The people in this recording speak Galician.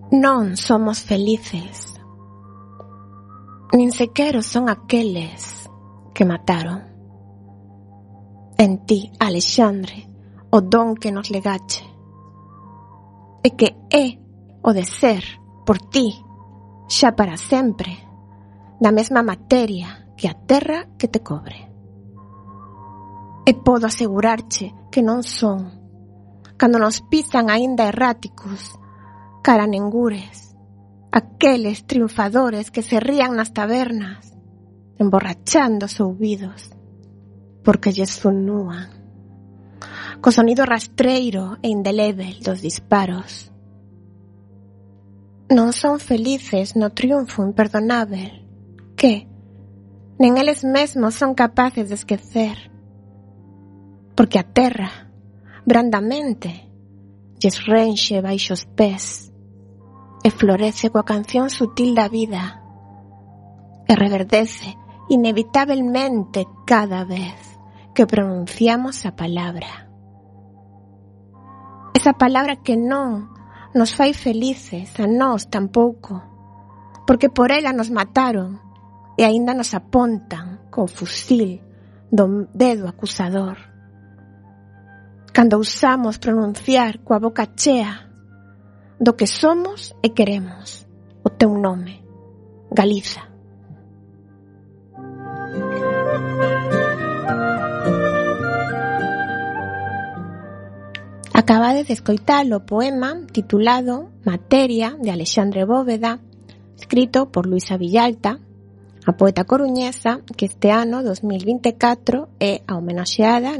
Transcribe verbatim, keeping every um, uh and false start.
Non somos felices, nin sequero son aqueles que mataron. En ti, Alexandre, o don que nos legache, e que é o de ser, por ti, xa para sempre, da mesma materia que a terra que te cobre. E podo asegurarche que non son, cando nos pisan aínda erráticos, cara nengures, aqueles triunfadores que se rían nas tabernas, emborrachando os ouvidos, porque lles zunúan, co sonido rastreiro e indelével dos disparos. Non son felices no triunfo imperdonável que, nen eles mesmos son capaces de esquecer, porque a terra, brandamente, lles renxe baixo os pés e florece coa canción sutil da vida e reverdece inevitablemente cada vez que pronunciamos a palabra. Esa palabra que non nos fai felices, a nós tampouco, porque por ela nos mataron e aínda nos apontan co fusil do dedo acusador. Cando usamos pronunciar coa boca chea do que somos e queremos, o teu nome, Galiza. Acabades de escoitar o poema titulado Materia, de Alexandre Bóveda, escrito por Luisa Villalta, a poeta coruñesa que este ano dos mil vinte e catro é a homenaxeada